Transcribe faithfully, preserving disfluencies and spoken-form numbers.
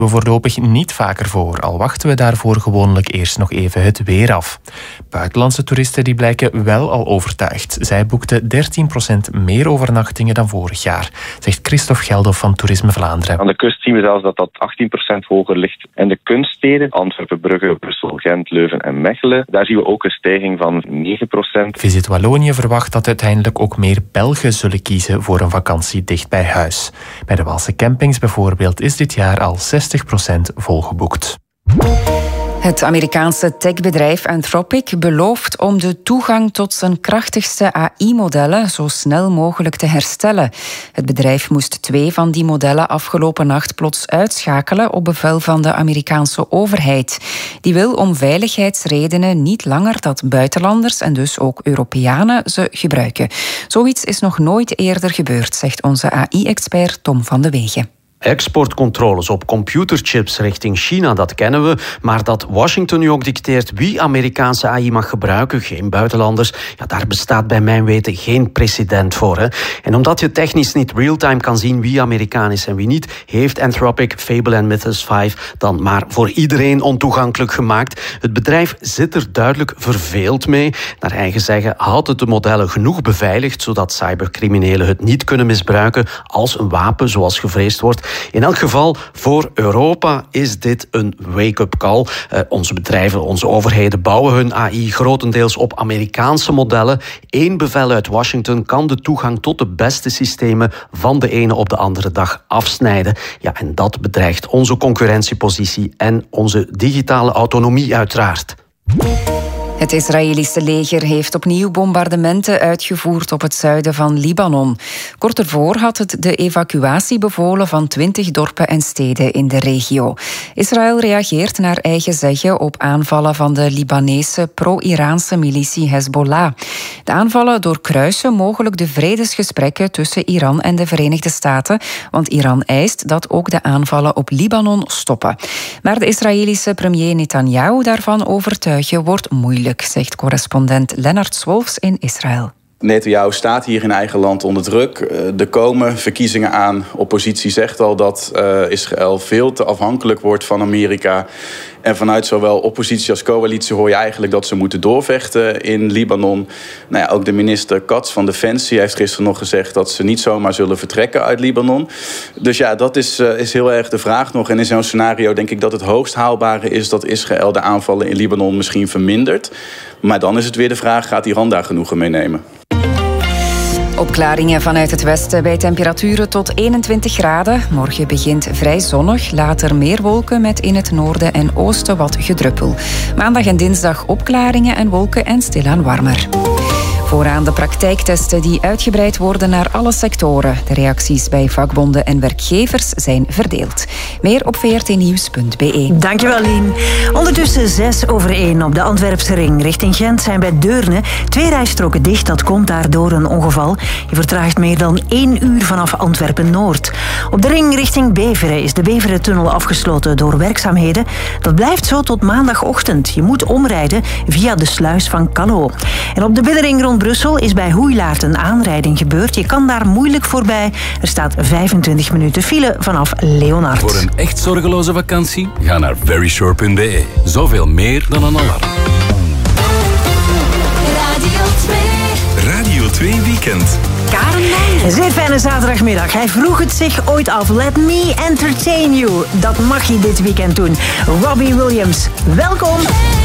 we voorlopig niet vaker voor, al wachten we daarvoor gewoonlijk eerst nog even het weer af. Buitenlandse toeristen die blijken wel al overtuigd. Zij boekten dertien procent meer overnachtingen dan vorig jaar, zegt Christophe Geldof van Toerisme Vlaanderen. Aan de kust zien we zelfs dat dat achttien procent hoger ligt. En de kunststeden, Antwerpen, Brugge, Brussel, Gent, Leuven en Mechelen, daar zien we ook een stijging van negen procent. Visit Wallonië verwacht dat uiteindelijk ook meer Belgen zullen kiezen voor een vakantie dicht bij huis. Bij de Waalse campings bijvoorbeeld is dit jaar al zestig procent volgeboekt. Het Amerikaanse techbedrijf Anthropic belooft om de toegang tot zijn krachtigste A I-modellen zo snel mogelijk te herstellen. Het bedrijf moest twee van die modellen afgelopen nacht plots uitschakelen op bevel van de Amerikaanse overheid. Die wil om veiligheidsredenen niet langer dat buitenlanders en dus ook Europeanen ze gebruiken. Zoiets is nog nooit eerder gebeurd, zegt onze A I-expert Tom van de Wegen. Exportcontroles op computerchips richting China, dat kennen we. Maar dat Washington nu ook dicteert wie Amerikaanse A I mag gebruiken, geen buitenlanders, ja, daar bestaat bij mijn weten geen precedent voor. Hè. En omdat je technisch niet real-time kan zien wie Amerikaan is en wie niet, heeft Anthropic Fable en Mythos vijf dan maar voor iedereen ontoegankelijk gemaakt. Het bedrijf zit er duidelijk verveeld mee. Naar eigen zeggen houdt het de modellen genoeg beveiligd, zodat cybercriminelen het niet kunnen misbruiken als een wapen, zoals gevreesd wordt. In elk geval, voor Europa is dit een wake-up call. Uh, onze bedrijven, onze overheden bouwen hun A I grotendeels op Amerikaanse modellen. Eén bevel uit Washington kan de toegang tot de beste systemen van de ene op de andere dag afsnijden. Ja, en dat bedreigt onze concurrentiepositie en onze digitale autonomie uiteraard. Het Israëlische leger heeft opnieuw bombardementen uitgevoerd op het zuiden van Libanon. Kort ervoor had het de evacuatie bevolen van twintig dorpen en steden in de regio. Israël reageert naar eigen zeggen op aanvallen van de Libanese pro-Iraanse militie Hezbollah. De aanvallen doorkruisen mogelijk de vredesgesprekken tussen Iran en de Verenigde Staten, want Iran eist dat ook de aanvallen op Libanon stoppen. Maar de Israëlische premier Netanyahu daarvan overtuigen wordt moeilijk, zegt correspondent Lennart Swolfs in Israël. Netanyahu staat hier in eigen land onder druk. Er komen verkiezingen aan. Oppositie zegt al dat uh, Israël veel te afhankelijk wordt van Amerika. En vanuit zowel oppositie als coalitie hoor je eigenlijk dat ze moeten doorvechten in Libanon. Nou ja, ook de minister Katz van Defensie heeft gisteren nog gezegd dat ze niet zomaar zullen vertrekken uit Libanon. Dus ja, dat is, uh, is heel erg de vraag nog. En in zo'n scenario denk ik dat het hoogst haalbare is dat Israël de aanvallen in Libanon misschien vermindert. Maar dan is het weer de vraag, gaat Iran daar genoegen mee nemen? Opklaringen vanuit het westen bij temperaturen tot eenentwintig graden. Morgen begint vrij zonnig, later meer wolken met in het noorden en oosten wat gedruppel. Maandag en dinsdag opklaringen en wolken en stilaan warmer. Vooraan de praktijktesten die uitgebreid worden naar alle sectoren. De reacties bij vakbonden en werkgevers zijn verdeeld. Meer op v r t nieuws punt b e. Dankjewel, Lien. Ondertussen zes over één op de Antwerpse ring. Richting Gent zijn bij Deurne twee rijstroken dicht. Dat komt daardoor een ongeval. Je vertraagt meer dan één uur vanaf Antwerpen-Noord. Op de ring richting Beveren is de Beverentunnel afgesloten door werkzaamheden. Dat blijft zo tot maandagochtend. Je moet omrijden via de sluis van Callao. En op de binnenring rond Brussel is bij Hoeilaart een aanrijding gebeurd. Je kan daar moeilijk voorbij. Er staat vijfentwintig minuten file vanaf Leonard. Voor een echt zorgeloze vakantie? Ga naar verysure punt b e. Zoveel meer dan een alarm. Radio twee. Radio twee Weekend. Karen Meijer. Zeer fijne zaterdagmiddag. Hij vroeg het zich ooit af. Let me entertain you. Dat mag je dit weekend doen. Robbie Williams, welkom.